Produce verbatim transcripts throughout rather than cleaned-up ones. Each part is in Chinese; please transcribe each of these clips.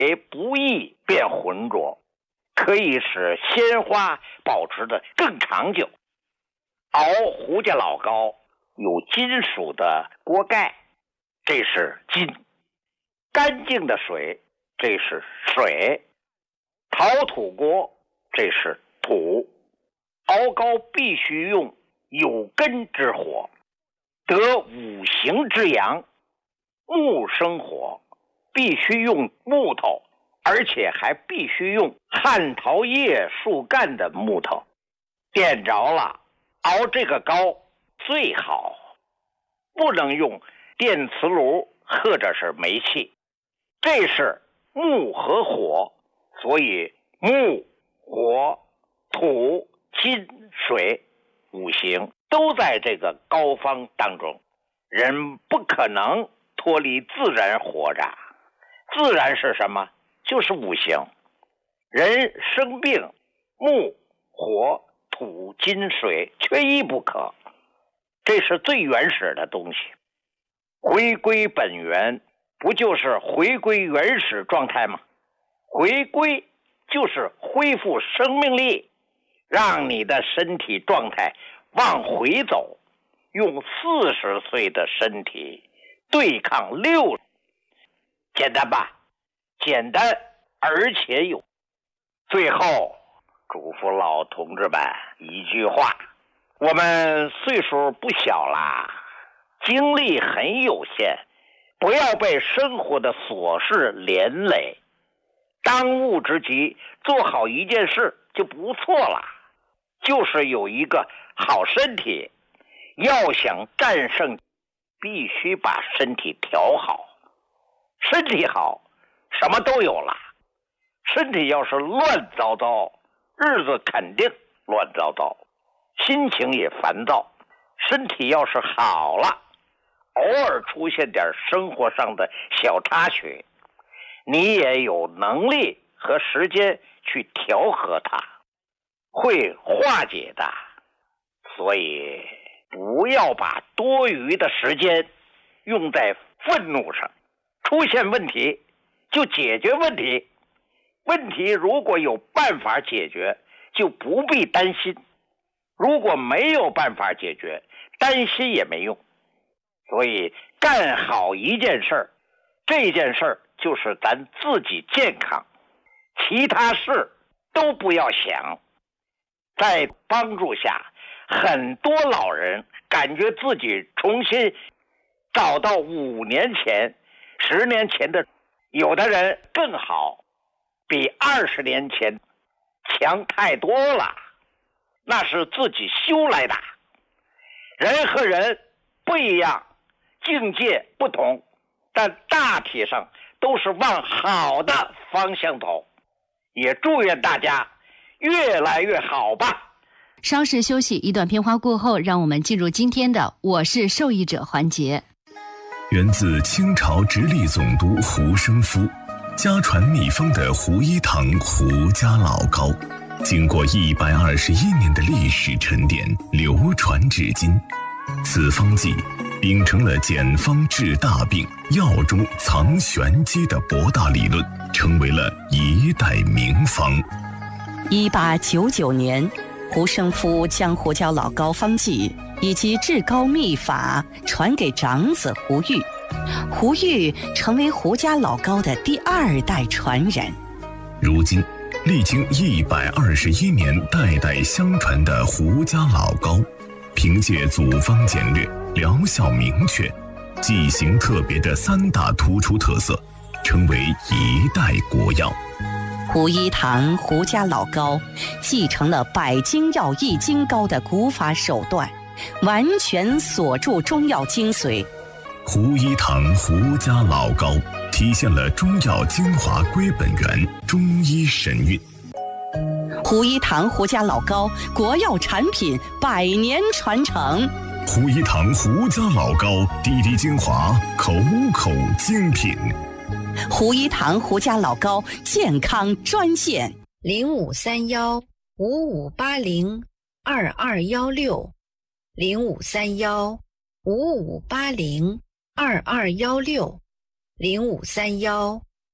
水不易变浑浊，可以使鲜花保持得更长久。熬胡家老膏有金属的锅盖，这是金。干净的水，这是水。陶土锅，这是土。熬膏必须用有根之火，得五行之阳。木生火，必须用木头，而且还必须用旱桃叶树干的木头。点着了，熬这个膏最好，不能用电磁炉或者是煤气。这是木和火，所以木、火、土、金、水五行都在这个膏方当中。人不可能脱离自然活着。自然是什么？就是五行。人生病，木、火、土、金、水缺一不可，这是最原始的东西。回归本源，不就是回归原始状态吗？回归就是恢复生命力，让你的身体状态往回走，用四十岁的身体对抗六，简单吧？简单而且有。最后嘱咐老同志们一句话，我们岁数不小啦，精力很有限，不要被生活的琐事连累。当务之急，做好一件事就不错了，就是有一个好身体。要想战胜，必须把身体调好。身体好，什么都有了。身体要是乱糟糟，日子肯定乱糟糟，心情也烦躁。身体要是好了，偶尔出现点生活上的小插曲，你也有能力和时间去调和它，会化解的。所以不要把多余的时间用在愤怒上。出现问题就解决问题，问题如果有办法解决，就不必担心。如果没有办法解决，担心也没用。所以干好一件事儿，这件事儿就是咱自己健康，其他事都不要想。在帮助下，很多老人感觉自己重新找到五年前、十年前的，有的人更好，比二十年前强太多了。那是自己修来的。人和人不一样，境界不同，但大体上都是往好的方向走。也祝愿大家越来越好吧。 稍事休息，一段片花过后，让我们进入今天的我是受益者环节。 源自清朝直隶总督胡生夫，家传秘方的胡一堂胡家老膏，经过一百二十一年的历史沉淀，流传至今。此方剂秉承了简方治大病、药中藏玄机的博大理论，成为了一代名方。 一八九九年，胡生夫将胡椒老膏方剂以及制膏秘法传给长子胡玉，胡玉成为胡家老膏的第二代传人。 如今历经一百二十一年代代相传的胡家老膏，凭借组方简略、疗效明确、剂型特别的三大突出特色，成为一代国药。 胡一堂胡家老膏继承了百精药易筋膏的古法手段，完全锁住中药精髓。 胡一堂胡家老膏体现了中药精华归本源，中医神韵。 胡一堂胡家老膏国药产品百年传承。 胡一堂胡家老膏滴滴精华，口口精品。 胡一堂胡家老膏健康专线零五三幺五五八零二二幺六零五三幺五五八零二二幺六零五三幺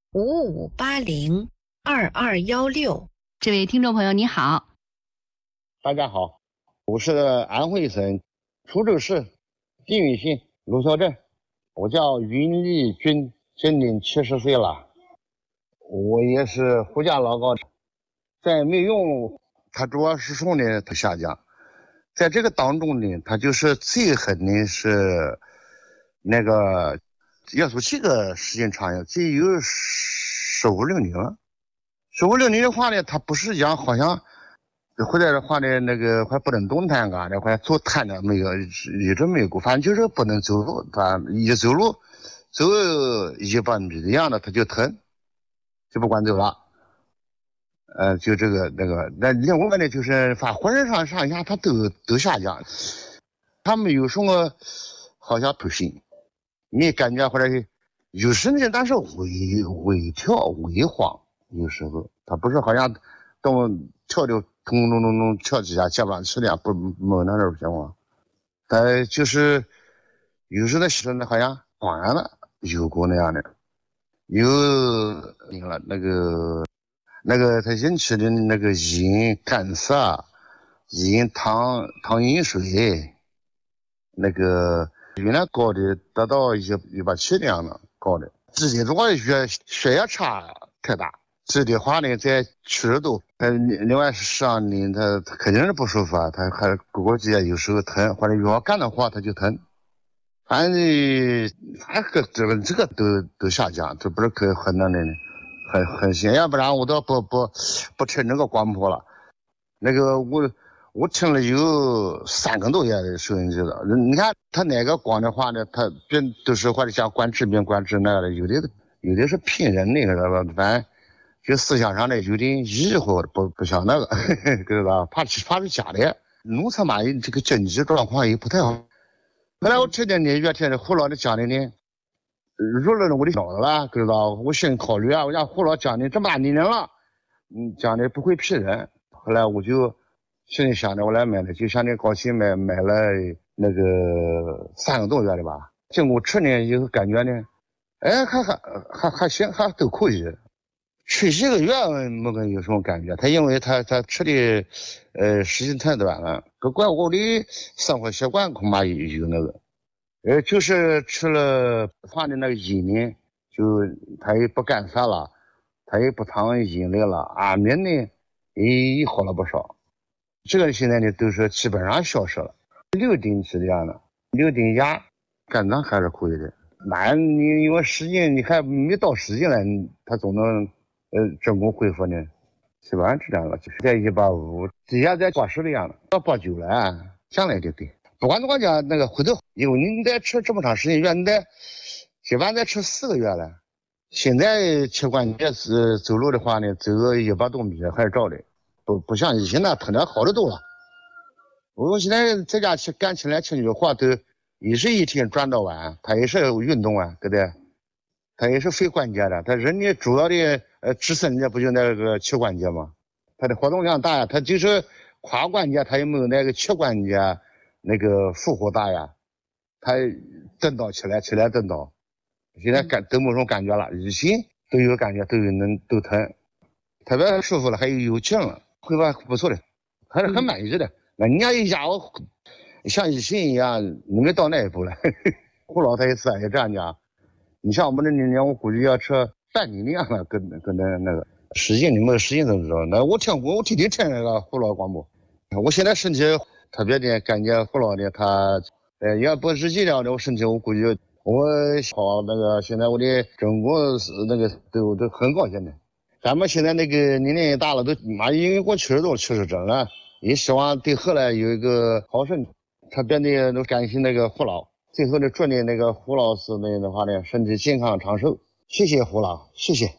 五五八零二二幺六。 这位听众朋友你好。 大家好，我是安徽省滁州市缙云县芦桥镇，我叫云立军，今年七十岁了。我也是胡家老高，在没用它主要是说呢，它下降。在这个当中呢，它就是最狠的是那个要说这个时间长呀，只有十五六年了。十五六年的话呢，它不是讲好像回来的话呢，那个还不能动弹啊，还坐瘫的没有，一直没有过，反正就是不能走路，它一走路走一百米的样的，它就疼，就不管走了。呃，就这个那个，那另外呢，就是反浑身上上下它都都下降，他们有什么好像不行，你感觉或者是有时呢，但是微微跳微晃，有时候它不是好像动跳就咚咚咚咚跳几下，接不上去的，不没那种情况。但就是有时呢，是呢好像恍然了，有过那样的，有那个那个。那个它引起的那个饮干涩，饮糖糖饮水，那个原来高的达到一一百七的样的高的，自己如果血血压差太大，这的话呢，在七十度，它另外上呢，它它肯定是不舒服啊，它还骨骼肌有时候疼，或者要干的话它就疼，反正还个这个这个都都下降，这不是可很难的呢。很很险，要不然我都不不不听那个广播了。那个我我听了有三个多月的收音机了。你看他哪个广的话呢？他别都是或者像管治病管治那个的，有的有的是骗人的，知道吧？反正就思想上的有点疑惑，不不像那个，知道吧？怕怕是假的。农村嘛，这个经济状况也不太好。后来我听见呢，越听的胡老的讲的呢。入了我的脑子了，知道？我先考虑啊，我讲胡老讲的这么大年龄了，嗯，讲的不会骗人。后来我就心里想着，我来买了，就像那高兴买买了那个三个多月的吧。经过吃呢以后，感觉呢，哎，还还还还行，还都可以。吃一个月没个有什么感觉，他因为他他吃的呃时间太短了，可怪我的生活习惯恐怕有有那个。呃，就是吃了放的那个饮呢，就它也不干涩了，它也不糖饮料了，安眠呢也也好了不少。这个现在呢都是基本上消失了。六丁是这样的，六丁压肝脏还是可以的。那你因为时间你还没到时间了，它总能呃成功恢复呢。基本上是这样了，就是在一百五，底下在八十的样子，到八九了，将来就对。不管怎么讲，那个回头，因为你得吃这么长时间，原来一般得吃四个月了。现在膝关节是走路的话呢，走个一百多米还是照的，不不像以前那疼的好得多了。我现在在家去干起来清洁活都也是一天转到晚，他也是运动啊，对不对？他也是费关节的，他人家主要的呃支撑的不就那个膝关节吗？他的活动量大呀，他就是胯关节，他也没有那个膝关节。那个负荷大呀，他蹬倒起来，起来蹬倒，现在感都没什么感觉了，以前都有感觉，都有能都疼，特别舒服了，还有有劲了，会吧不错的，还是很满意的。那人家一家伙像以前一样，你没到那一步了。胡老太也是也这样讲，你像我们这年龄，我估计要吃半年那样了，跟跟那那个时间你们时间都知道。那我听我我天天听那个胡老广播，我现在身体。特别的感觉胡老的他，呃，要不是这样的我身体，我估计我好那个现在我的整个是那个都都很高兴的。咱们现在那个年龄也大了，都妈因为我七十多七十整了，也希望对后来有一个好身体。特别的都感谢那个胡老，最后的祝你那个胡老师那的话呢，身体健康长寿。谢谢胡老，谢谢。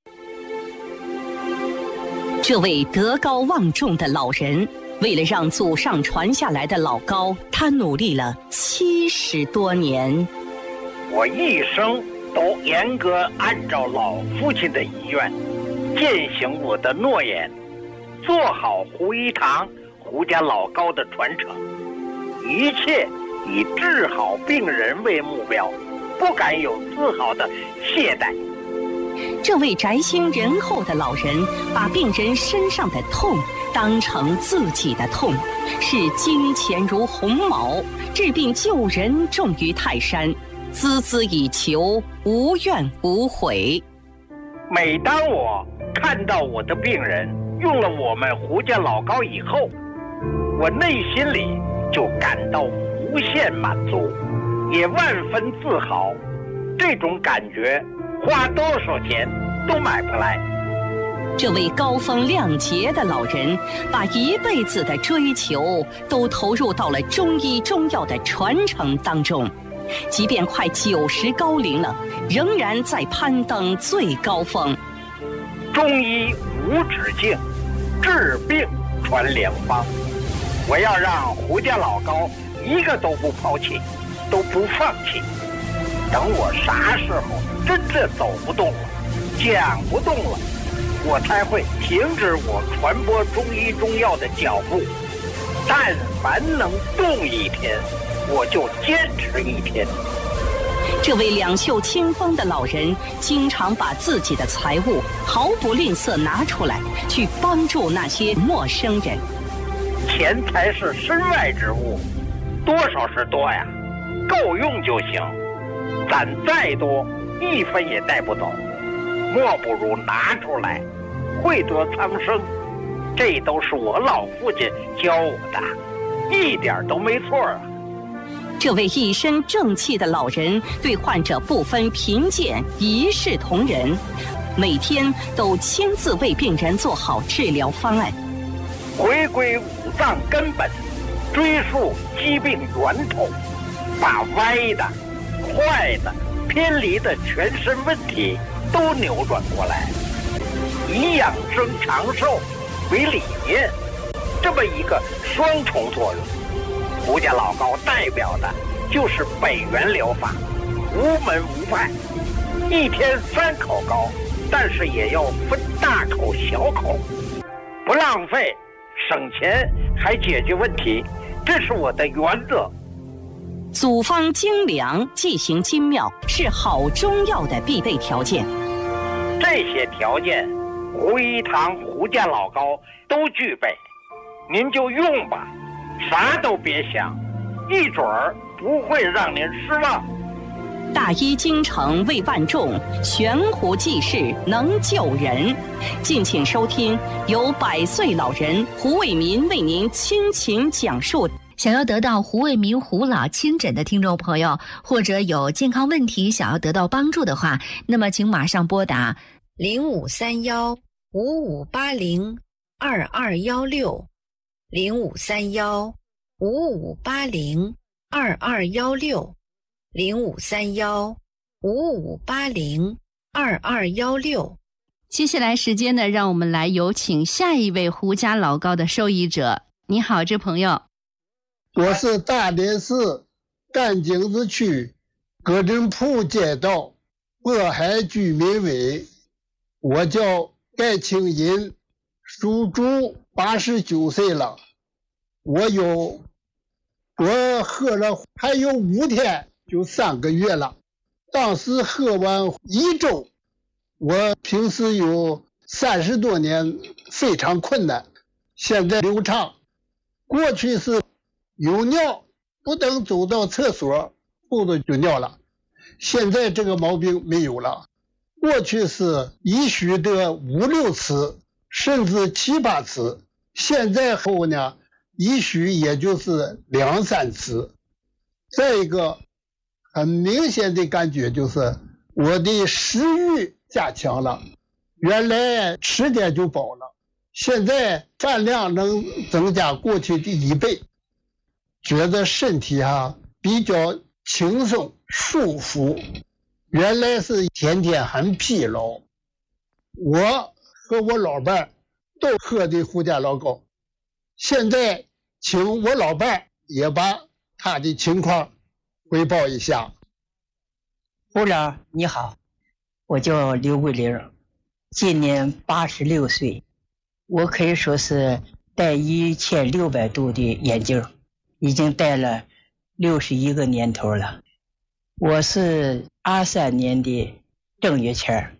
这位德高望重的老人。为了让祖上传下来的老高，他努力了七十多年。 我一生都严格按照老父亲的遗愿，践行我的诺言，做好胡一堂胡家老高的传承，一切以治好病人为目标，不敢有丝毫的懈怠。 这位宅心仁厚的老人把病人身上的痛当成自己的痛，视金钱如鸿毛，治病救人重于泰山，孜孜以求，无怨无悔。 每当我看到我的病人用了我们胡家老膏以后，我内心里就感到无限满足，也万分自豪。这种感觉花多少钱都买不来。 这位高风亮节的老人把一辈子的追求都投入到了中医中药的传承当中，即便快九十高龄了，仍然在攀登最高峰。 中医无止境，治病传良方。我要让胡家老膏一个都不抛弃，都不放弃。等我啥时候真正走不动了，讲不动了，我才会停止我传播中医中药的脚步。但凡能动一天，我就坚持一天。 这位两袖清风的老人经常把自己的财物毫不吝啬拿出来，去帮助那些陌生人。 钱财是身外之物，多少是多呀，够用就行。攒再多，一分也带不走，莫不如拿出来，惠得苍生。这都是我老父亲教我的，一点都没错啊。 这位一身正气的老人对患者不分贫贱，一视同仁，每天都亲自为病人做好治疗方案。 回归五脏根本，追溯疾病源头，把歪的、坏的、偏离的全身问题都扭转过来，以养生长寿为理念，这么一个双重作用。胡家老膏代表的就是北元疗法，无门无派，一天三口膏，但是也要分大口小口，不浪费，省钱还解决问题，这是我的原则。 组方精良，剂型精妙，是好中药的必备条件。 这些条件，胡一堂胡家老膏都具备，您就用吧，啥都别想，一准儿不会让您失望。 大医精诚为万众，悬壶济世能救人。敬请收听由百岁老人胡卫民为您倾情讲述。 想要得到胡卫民胡老亲诊的听众朋友，或者有健康问题想要得到帮助的话，那么请马上拨打零五三幺五五八零二二幺六，零五三幺五五八零二二幺六，零五三幺五五八零二二幺六。 接下来时间呢，让我们来有请下一位胡家老膏的受益者。你好，这朋友。 我是大连市甘井子区葛镇铺街道渤海居民委，我叫盖清银，属猪，八十九岁了。我有，我喝了还有五天就三个月了。当时喝完一周，我平时有三十多年非常困难，现在流畅。过去是有尿不等走到厕所裤子就尿了，现在这个毛病没有了。过去是一宿得五六次甚至七八次，现在后呢一宿也就是两三次。再一个很明显的感觉就是我的食欲加强了，原来吃点就饱了，现在饭量能增加过去的一倍，觉得身体哈比较轻松舒服。原来是天天很疲劳，我和我老伴儿都喝的胡家老膏，现在请我老伴儿也把他的情况汇报一下。 胡长你好，我叫刘桂玲，今年八十六岁，我可以说是戴一千六百度的眼镜，已经戴了六十一个年头了。我是二三年的正月前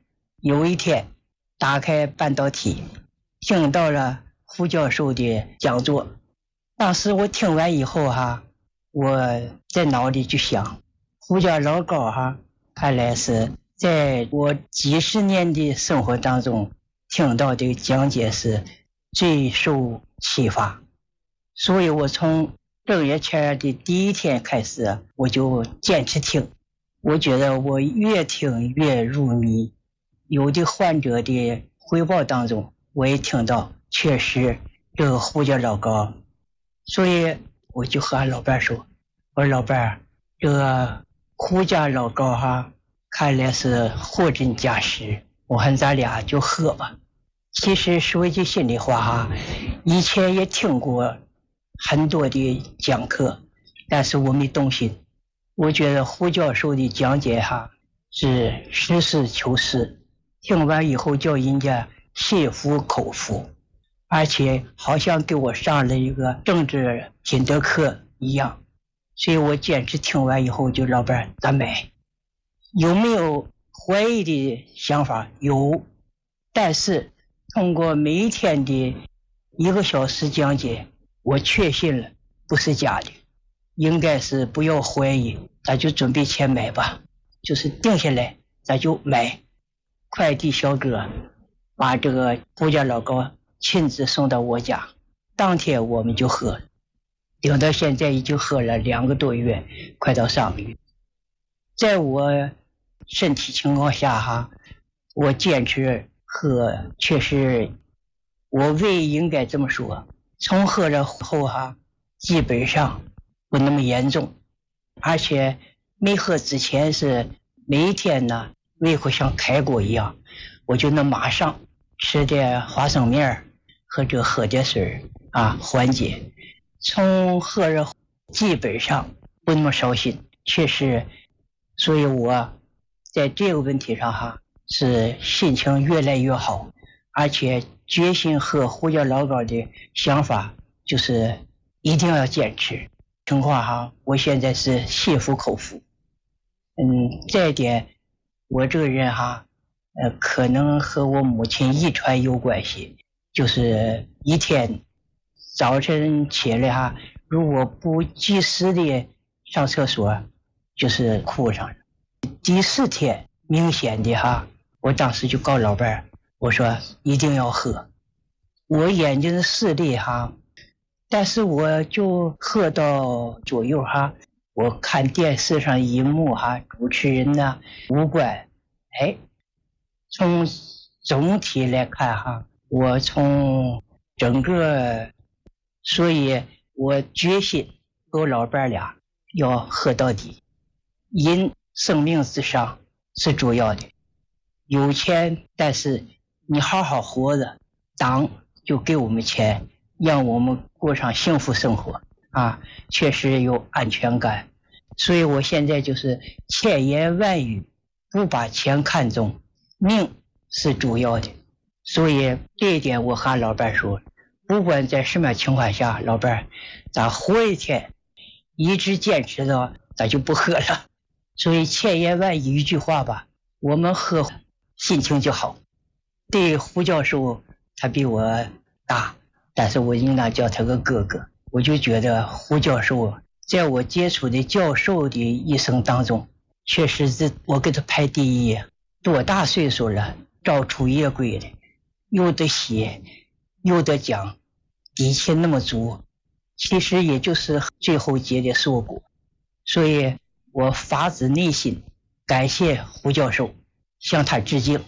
有一天打开半导体，听到了胡教授的讲座。当时我听完以后哈，我在脑里就想，胡家老高哈，看来是在我几十年的生活当中听到的讲解是最受启发。所以我从正月前的第一天开始，我就坚持听。我觉得我越听越入迷。有的患者的汇报当中，我也听到确实这个胡家老高，所以我就和俺老伴说，我说老伴，这个胡家老高哈，看来是货真价实，我看咱俩就喝吧。其实说句心里话哈，以前也听过很多的讲课，但是我没动心。我觉得胡教授的讲解哈是实事求是，听完以后叫人家心服口服，而且好像给我上了一个政治品德课一样。所以我坚持听完以后就老伴咱买。有没有怀疑的想法？有，但是通过每一天的一个小时讲解，我确信了不是假的，应该是不要怀疑，咱就准备钱买吧，就是定下来咱就买。快递小哥把这个胡家老高亲自送到我家，当天我们就喝，顶到现在已经喝了两个多月，快到三个月。在我身体情况下哈，我坚持喝，确实我胃应该这么说，从喝了后哈，基本上不那么严重，而且没喝之前是每一天呢胃口像开过一样，我就能马上吃点花生面或者喝点水啊缓解。从喝了基本上不那么烧心，确实，所以我在这个问题上哈是心情越来越好，而且决心喝胡家老高的想法就是一定要坚持。情况哈，我现在是心服口服。嗯，这一点我这个人哈，呃，可能和我母亲遗传有关系，就是一天早晨起来哈，如果不及时的上厕所，就是哭上了。第四天明显的哈，我当时就告老伴儿，我说一定要喝。我眼睛的视力哈，但是我就喝到左右哈，我看电视上一幕哈，主持人呢无关，哎，从总体来看哈，我从整个，所以我决心和我老伴俩要喝到底。人生命至上是主要的，有钱但是你好好活着，党就给我们钱，让我们过上幸福生活啊，确实有安全感。所以我现在就是千言万语不把钱看重，命是主要的。所以这一点我和老伴说，不管在什么情况下，老伴咱活一天一直坚持到咱就不喝了。所以千言万语一句话吧，我们喝心情就好。对胡教授他比我大，但是我应当叫他个哥哥。我就觉得胡教授在我接触的教授的一生当中，确实是我给他排第一。多大岁数了，照出夜归的，有的写有的讲，底气那么足，其实也就是最后结的硕果。所以我发自内心感谢胡教授，向他致敬。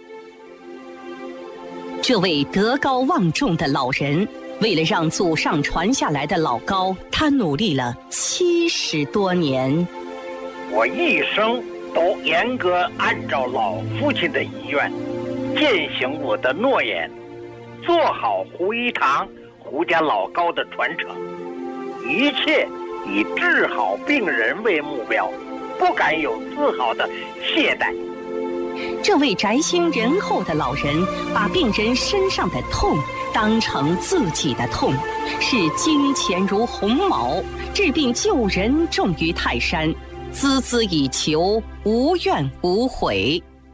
这位德高望重的老人，为了让祖上传下来的老高，他努力了七十多年。 我一生都严格按照老父亲的遗愿，践行我的诺言，做好胡一堂胡家老高的传承，一切以治好病人为目标，不敢有丝毫的懈怠。 这位宅心仁厚的老人，把病人身上的痛当成自己的痛，视金钱如鸿毛，治病救人重于泰山，孜孜以求，无怨无悔。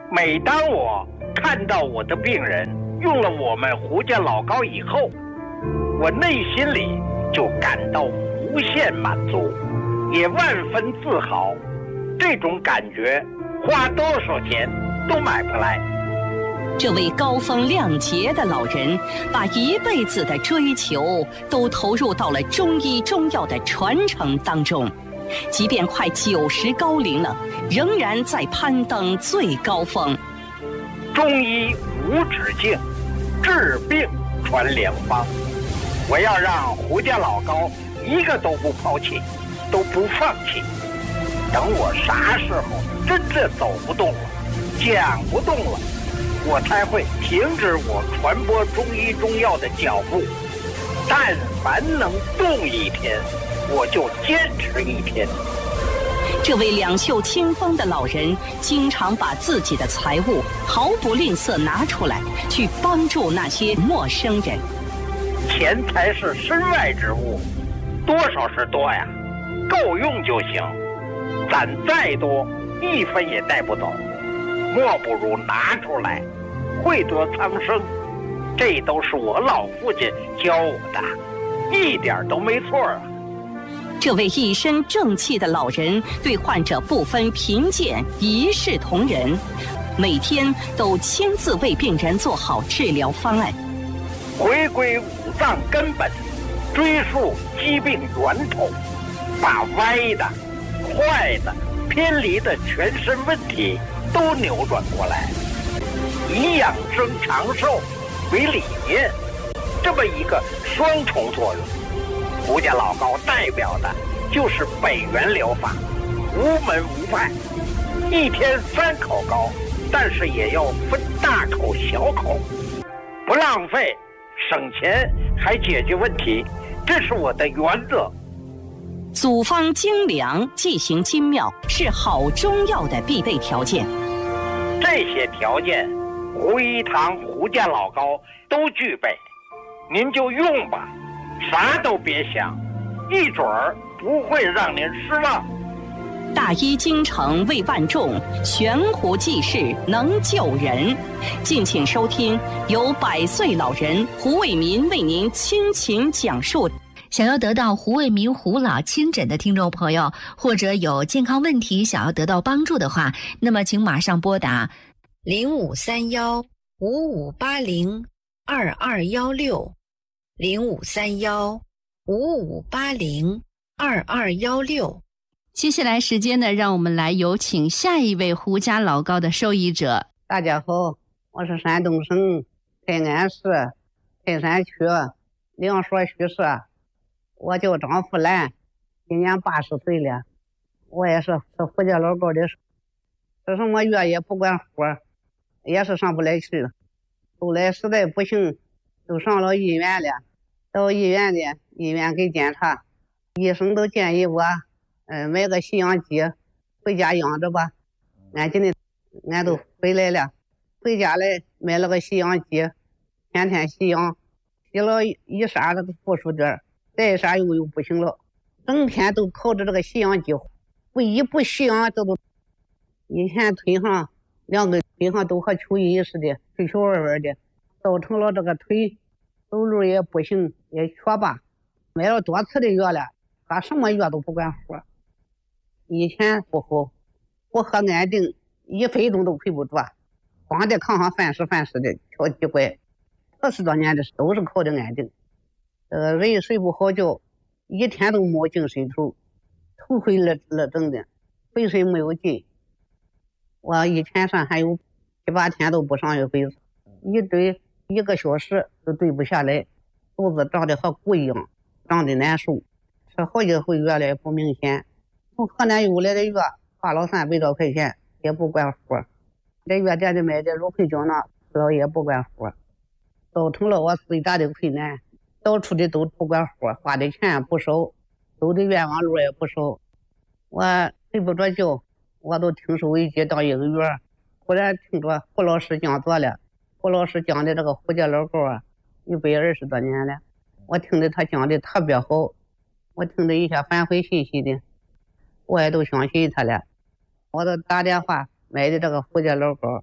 每当我看到我的病人用了我们胡家老膏以后，我内心里就感到无限满足，也万分自豪。这种感觉花多少钱都买不来。 这位高风亮节的老人，把一辈子的追求都投入到了中医中药的传承当中，即便快九十高龄了，仍然在攀登最高峰。 中医无止境，治病传良方。我要让胡家老膏一个都不抛弃，都不放弃。等我啥时候真的走不动了，讲不动了，我才会停止我传播中医中药的脚步。但凡能动一天，我就坚持一天。 这位两袖清风的老人，经常把自己的财物毫不吝啬拿出来，去帮助那些陌生人。 钱财是身外之物，多少是多呀，够用就行。攒再多，一分也带不走，莫不如拿出来，惠得苍生。这都是我老父亲教我的，一点都没错啊。 这位一身正气的老人，对患者不分贫贱，一视同仁，每天都亲自为病人做好治疗方案， 回归五脏根本，追溯疾病源头，把歪的、坏的、偏离的全身问题都扭转过来，以养生长寿为理念，这么一个双重作用。胡家老膏代表的就是北元疗法，无门无派，一天三口膏，但是也要分大口小口，不浪费，省钱还解决问题，这是我的原则。 组方精良，剂型精妙，是好中药的必备条件。 这些条件，胡一堂胡家老膏都具备，您就用吧，啥都别想，一准儿不会让您失望。 大医精诚为万众，悬壶济世能救人。敬请收听由百岁老人胡卫民为您倾情讲述。 想要得到胡卫民胡老亲诊的听众朋友，或者有健康问题想要得到帮助的话，那么请马上拨打零五三幺五五八零二二幺六，零五三幺五五八零二二幺六。 接下来时间呢，让我们来有请下一位胡家老膏的受益者。 大家好，我是山东省泰安市泰山区梁所徐市，我叫张富兰，今年八十岁了。我也是吃胡家老膏的，吃什么药也不管活，也是上不来去了。后来实在不行，就上了医院了。到医院的医院给检查，医生都建议我嗯，买个吸氧机回家养着吧。俺今天俺都回来了，回家来买了个吸氧机，天天吸氧，吸了一啥这个负数点，再一啥又又不行了，整天都靠着这个吸氧机，不一不吸氧这都，以前腿上两个腿上都和蚯蚓似的，腿球弯弯的，造成了这个腿走路也不行，也瘸吧。买了多次的药了，把什么药都不管活。以前不好，我喝安定一分钟都睡不着，光在炕上翻尸翻尸的敲几怪，二十多年的都是靠的安定。这个人睡不好觉，一天都没精神头，头昏了了整的，回睡没有劲。我一天上还有七八天都不上一回，一堆一个小时都对不下来，肚子胀得和鼓一样，胀得难受，吃好几回药了也不明显。从河南邮来的药花了三百多块钱，也不管活。在药店里买的芦荟胶囊吃了也不管活，造成了我最大的困难。到处的都不管活，花的钱不少，走的冤枉路也不少。我睡不着觉，我都听收音机当一个月，忽然听着胡老师讲座了。胡老师讲的这个胡家老膏啊，一百二十多年了，我听的他讲的特别好，我听着一下反馈信息的。我也都相信他了，我都打电话买的这个胡家老膏，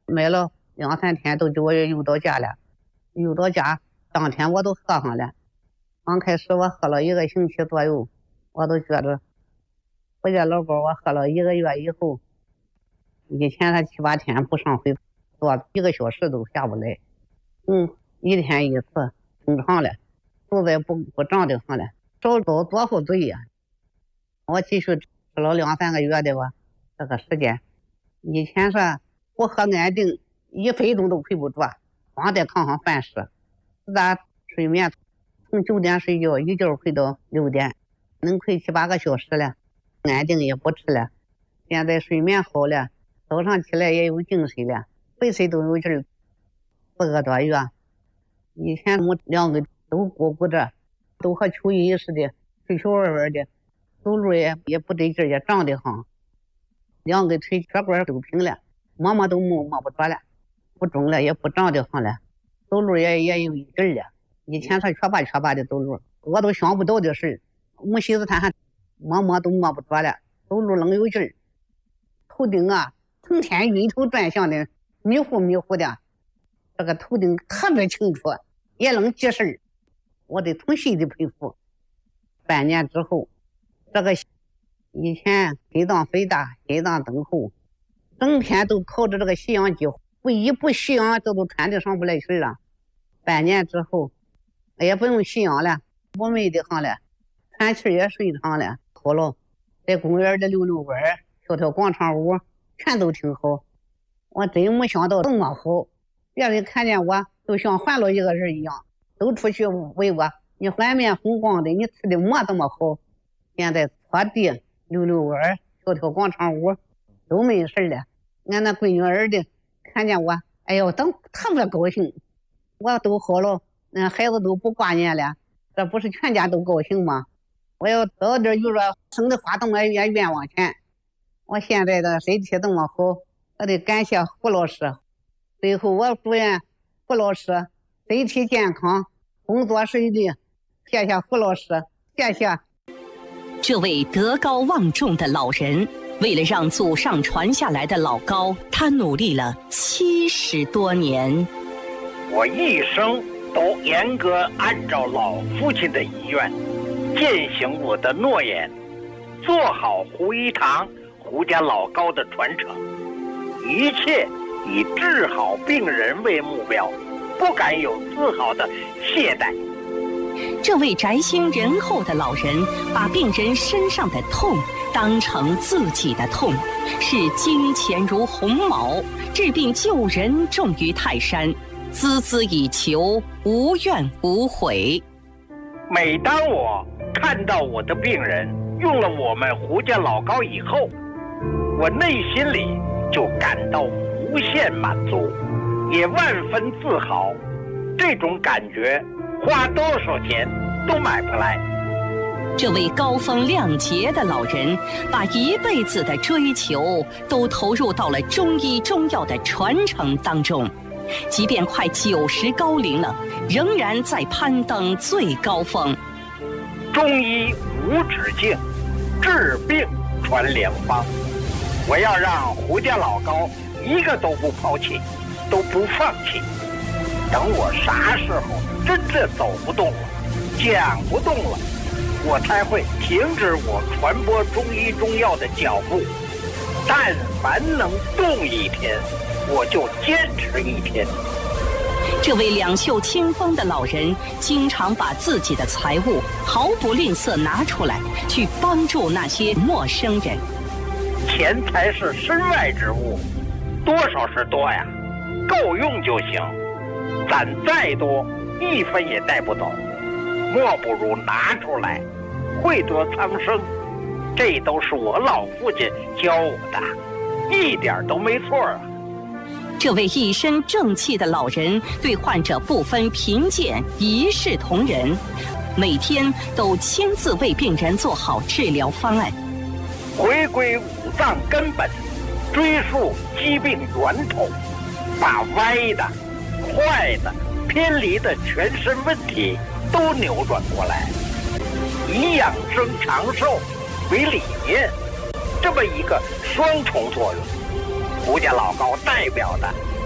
买了两三天都给我邮到家了，邮到家当天我都喝上了。刚开始我喝了一个星期左右，我都觉得回家老高我喝了一个月以后，以前他七八天不上回坐一个小时都下不来，嗯，一天一次正常了，肚子也不不胀的上了，手都多后嘴呀。我继续吃了两三个月的吧，这个时间，以前是我喝安定一分钟都睡不着，光在炕上饭食，自打睡眠从九点睡觉一觉睡到六点，能睡七八个小时了，安定也不吃了。现在睡眠好了，早上起来也有精神了，随时都有劲儿。四个多月，以前我两个都鼓鼓着，都和蚯蚓似的，腿小歪歪的，走路也也不得劲儿，也胀得慌。两个腿血管都平了，摸摸都摸摸不着了，不肿了，也不胀得慌了，走路也也有劲儿了。以前他缺巴缺巴的走路，我都想不到的事，没寻思他还摸摸都摸不着了，走路能有劲儿。头顶啊，成天晕头转向的，迷糊迷糊的，这个头顶特别清楚，也能记事儿，我得从心里佩服。半年之后，这个以前心脏肥大，心脏增厚，整天都靠着这个吸氧机，不一不吸氧这都喘得上不来气了。半年之后也不用吸氧了，不美的上了，喘气也顺畅了，好了，在公园里溜溜弯，跳跳广场舞，全都挺好。我真没想到这么好，别人看见我都像换了一个人一样，都出去问我，你满面红光的，你吃的么这么好？现在拖地溜溜弯，跳跳广场舞都没事了。俺那闺女儿的看见我，哎呦，都特别高兴。我都好了，那孩子都不挂念了，这不是全家都高兴吗？我要早点就说省得花这么冤冤枉钱。我现在的身体这么好，我得感谢胡老师。最后我祝愿胡老师身体健康，工作顺利。谢谢胡老师，谢谢。 这位德高望重的老人，为了让祖上传下来的老高，他努力了七十多年。 我一生都严格按照老父亲的遗愿，践行我的诺言，做好胡一堂胡家老高的传承，一切以治好病人为目标，不敢有丝毫的懈怠。 这位宅心仁厚的老人，把病人身上的痛当成自己的痛，视金钱如鸿毛，治病救人重于泰山，孜孜以求，无怨无悔。 每当我看到我的病人用了我们胡家老高以后，我内心里就感到无限满足，也万分自豪。这种感觉花多少钱都买不来。 这位高风亮节的老人，把一辈子的追求都投入到了中医中药的传承当中，即便快九十高龄了，仍然在攀登最高峰。 中医无止境，治病传良方。我要让胡家老高一个都不抛弃，都不放弃。等我啥时候真正走不动了，讲不动了，我才会停止我传播中医中药的脚步。但凡能动一天，我就坚持一天。 这位两袖清风的老人，经常把自己的财物毫不吝啬拿出来，去帮助那些陌生人。 钱财是身外之物，多少是多呀，够用就行。攒再多，一分也带不走，莫不如拿出来，惠得苍生。这都是我老父亲教我的，一点都没错啊。 这位一身正气的老人，对患者不分贫贱，一视同仁，每天都亲自为病人做好治疗方案， 回归五脏根本，追溯疾病源头，把歪的、坏的、偏离的全身问题都扭转过来，以养生长寿为理念，这么一个双重作用。胡家老高代表的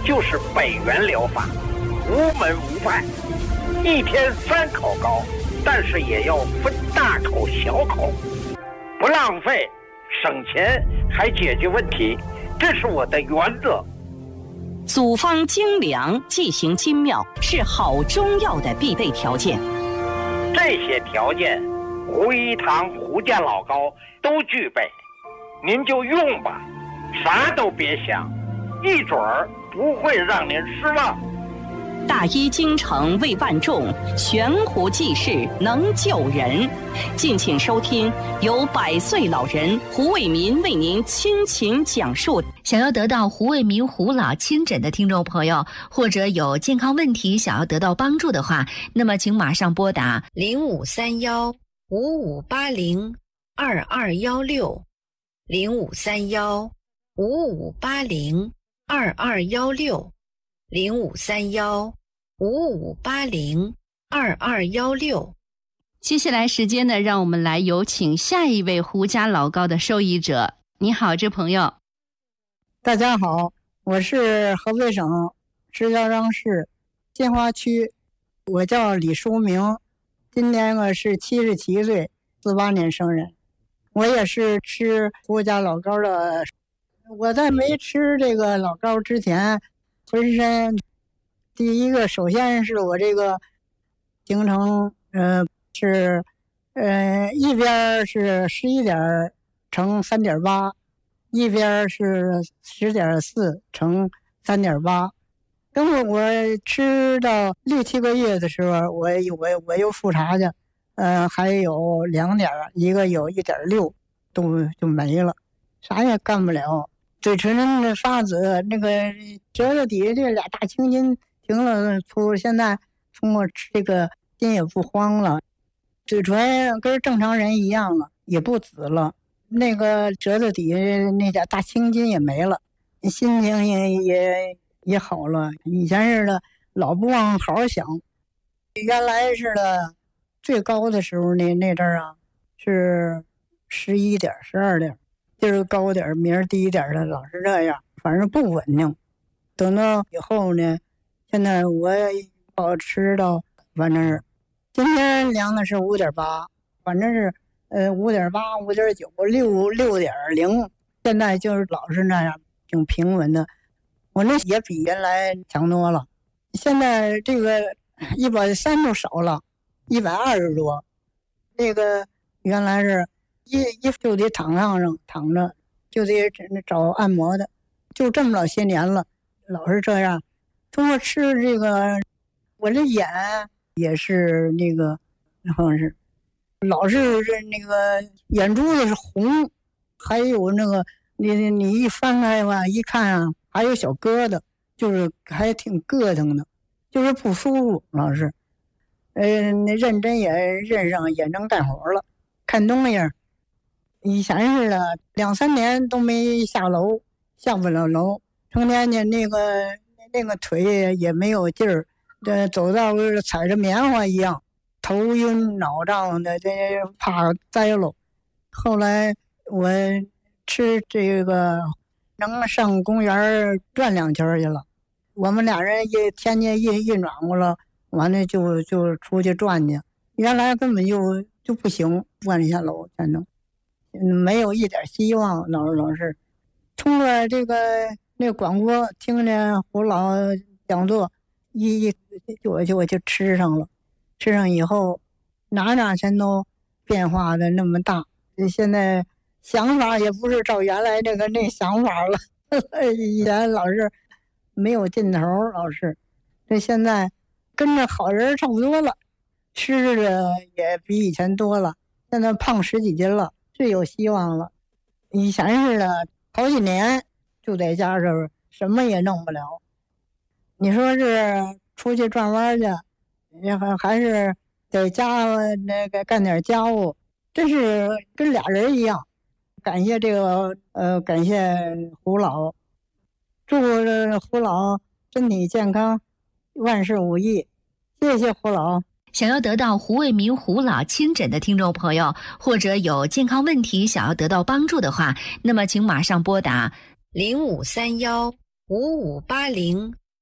就是北元疗法，无门无派，一天三口膏，但是也要分大口小口，不浪费，省钱还解决问题，这是我的原则。 组方精良，剂型精妙，是好中药的必备条件。 这些条件，胡一堂胡家老膏都具备，您就用吧，啥都别想，一准儿不会让您失望。 大医精诚为万众，悬壶济世能救人。敬请收听由百岁老人胡卫民为您倾情讲述。 想要得到胡卫民胡老亲诊的听众朋友，或者有健康问题想要得到帮助的话，那么请马上拨打零五三幺五五八零二二幺六，零五三幺五五八零二二幺六，零五三幺五五八零二二幺六。 接下来时间呢，让我们来有请下一位胡家老膏的受益者。你好，这朋友。 大家好，我是河北省石家庄市金华区，我叫李书明，今年我是七十七岁，四八年生人。我也是吃胡家老膏的。我在没吃这个老膏之前，浑身第一个首先是我这个行程，呃是呃一边是十一点乘三点八，一边是十点四乘三点八。等我我吃到六七个月的时候，我我我又复查去，呃还有两点，一个有一点六，都就没了，啥也干不了。嘴唇的发紫，那个舌头底下这俩大青筋停了，出现在通过吃这个筋也不慌了，嘴唇跟正常人一样了，也不紫了，那个舌头底下那俩大青筋也没了，心情也也也好了。以前似的老不往好好想，原来似的最高的时候那那阵儿啊是十一点十二点，今儿高点明儿低点的，老是这样，反正不稳定。等到以后呢，现在我保持到反正是今天量的是五点八，反正是呃五点八五点九六六点零，现在就是老是那样挺平稳的。我那也比原来强多了，现在这个一百三都少了，一百二十多。那个原来是一一就得躺炕上躺着，就得找按摩的，就这么老些年了，老是这样。通过吃这个，我这眼也是那个，好像是老是那个眼珠子是红，还有那个你你一翻开吧，一看啊，还有小疙瘩，就是还挺膈腾的，就是不舒服，老是。呃，认真也认上眼睁干活了，看东西。以前似的两三年都没下楼，下不了楼，成天呢那个那个腿也没有劲儿，这走道踩着棉花一样，头晕脑胀的，这怕栽了。后来我吃这个能上公园转两圈去了，我们俩人一天天一一暖和了，完了就就出去转去。原来根本就就不行，转一下楼才能。没有一点希望，老是老是通过这个那个广播听见胡老讲座，一一我就我就吃上了，吃上以后哪哪全都变化的那么大，现在想法也不是照原来那个那想法了，以前老是没有尽头，老是这现在跟着好人差不多了，吃的也比以前多了，现在胖十几斤了。是有希望了，以前似的好几年就在家这什么也弄不了。你说是出去转弯去，还还是在家那个干点家务，真是跟俩人一样。感谢这个呃，感谢胡老，祝胡老身体健康，万事如意。谢谢胡老。 想要得到胡卫民胡老亲诊的听众朋友，或者有健康问题想要得到帮助的话，那么请马上拨打零五三幺五五八零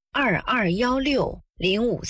二二幺六零五。